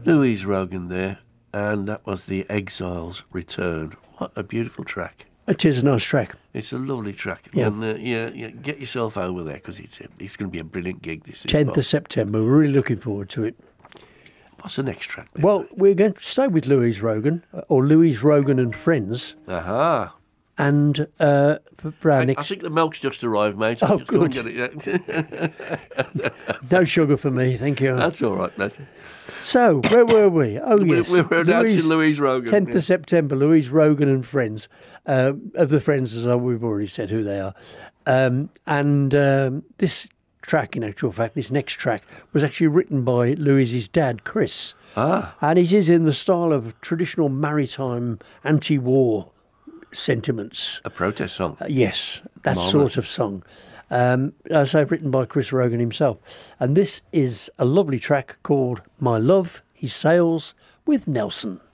Louise Rogan there, and that was The Exiles Return. What a beautiful track. It is a nice track. It's a lovely track. Yeah. And yeah, get yourself over there because it's going to be a brilliant gig this is. 10th of September. We're really looking forward to it. What's the next track? Then? Well, we're going to stay with Louise Rogan, or Louise Rogan and Friends. Aha. And for our I next... think the milk's just arrived, mate. Oh, just go and good. get it. No sugar for me, thank you. That's all right, mate. So, where were we? Oh, yes. We were announcing Louise Rogan. 10th of September, Louise Rogan and Friends. Of the Friends, as we've already said who they are. This track, in actual fact, this next track, was actually written by Louise's dad, Chris. And it is in the style of traditional maritime anti-war sentiments. A protest song. Yes, that sort of song. As I say, written by Chris Rogan himself. And this is a lovely track called My Love, He Sails with Nelson.